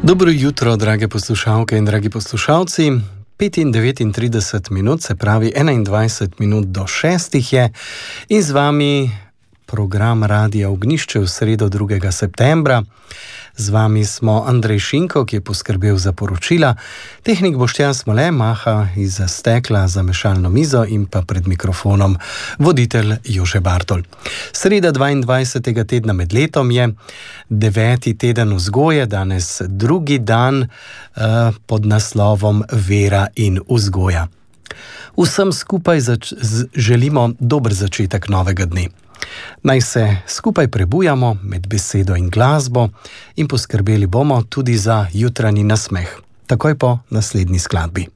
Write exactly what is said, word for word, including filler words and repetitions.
Dobro jutro, drage poslušalke in dragi poslušalci. pet in devetintrideset minut, se pravi enaindvajset minut do šestih je, in z vami program Radia Ognjišče v sredo drugega septembra. Z vami smo Andrej Šinko, ki je poskrbel za poročila, tehnik Boštjan Smole, maha iz stekla za mešalno mizo in pa pred mikrofonom voditelj Jože Bartol. Sreda dvaindvajsetega tedna med letom je, deveti teden vzgoje, danes drugi dan uh, pod naslovom Vera in vzgoja. Vsem skupaj zač- z- želimo dober začetek novega dne. Naj se skupaj prebujamo med besedo in glasbo in poskrbeli bomo tudi za jutranji nasmeh, takoj po naslednji skladbi.